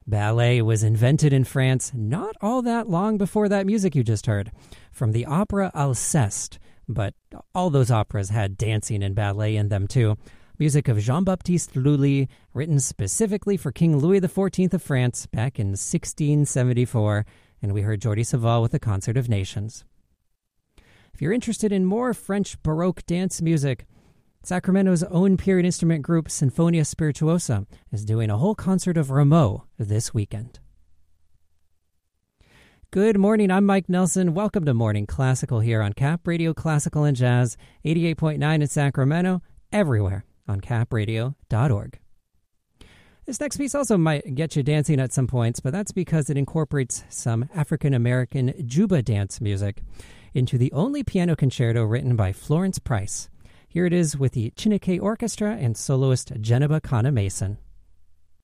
Ballet was invented in France not all that long before that music you just heard, from the opera Alceste, but all those operas had dancing and ballet in them too. Music of Jean-Baptiste Lully, written specifically for King Louis XIV of France back in 1674, and we heard Jordi Savall with the Concert of Nations. If you're interested in more French Baroque dance music, Sacramento's own period instrument group Sinfonia Spirituosa is doing a whole concert of Rameau this weekend. Good morning, I'm Mike Nelson. Welcome to Morning Classical here on Cap Radio Classical and Jazz, 88.9 in Sacramento, everywhere on capradio.org. This next piece also might get you dancing at some points, but that's because it incorporates some African-American Juba dance music into the only piano concerto written by Florence Price. Here it is with the Chineke Orchestra and soloist Geneba Kana Mason.